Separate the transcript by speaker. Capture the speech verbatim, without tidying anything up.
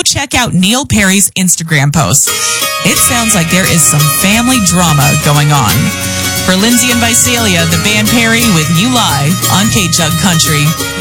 Speaker 1: check out Neil Perry's Instagram posts. It sounds like there is some family drama going on. For Lindsay and Visalia, the band Perry with You Lie on K-Jug Country.